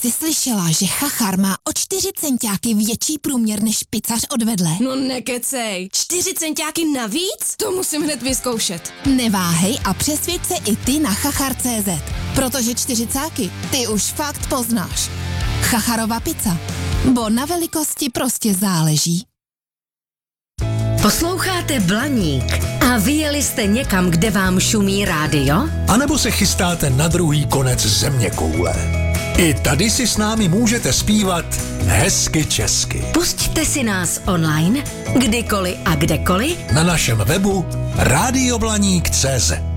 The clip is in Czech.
jsi slyšela, že Chachar má o 4 centiáky větší průměr než pizzař od vedle? No nekecej, 4 centiáky navíc? To musím hned vyzkoušet. Neváhej a přesvědč se i ty na chachar.cz, protože 4 ty už fakt poznáš. Chacharova pizza, bo na velikosti prostě záleží. Posloucháte Blaník a vyjeli jste někam, kde vám šumí rádio? A nebo se chystáte na druhý konec zeměkoule? I tady si s námi můžete zpívat hezky česky. Pusťte si nás online, kdykoliv a kdekoliv Na našem webu radioblaník.cz.